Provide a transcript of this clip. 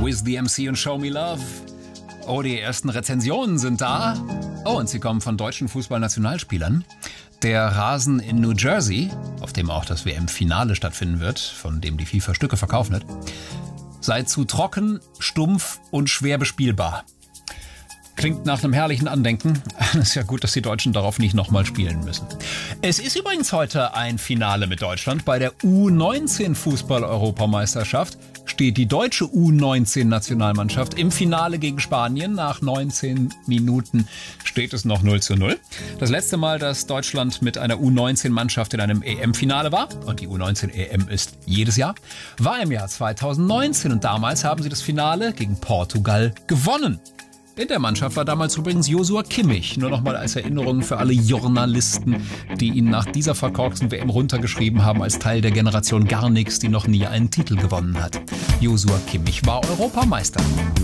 With the MC und Show Me Love. Oh, die ersten Rezensionen sind da. Oh, und sie kommen von deutschen Fußballnationalspielern. Der Rasen in New Jersey, auf dem auch das WM-Finale stattfinden wird, von dem die FIFA Stücke verkaufen wird, sei zu trocken, stumpf und schwer bespielbar. Klingt nach einem herrlichen Andenken. Es ist ja gut, dass die Deutschen darauf nicht nochmal spielen müssen. Es ist übrigens heute ein Finale mit Deutschland. Bei der U19-Fußball-Europameisterschaft steht die deutsche U19-Nationalmannschaft im Finale gegen Spanien. Nach 19 Minuten steht es noch 0:0. Das letzte Mal, dass Deutschland mit einer U19-Mannschaft in einem EM-Finale war, und die U19-EM ist jedes Jahr, war im Jahr 2019. Und damals haben sie das Finale gegen Portugal gewonnen. In der Mannschaft war damals übrigens Joshua Kimmich. Nur nochmal als Erinnerung für alle Journalisten, die ihn nach dieser verkorksten WM runtergeschrieben haben als Teil der Generation gar nichts, die noch nie einen Titel gewonnen hat. Joshua Kimmich war Europameister.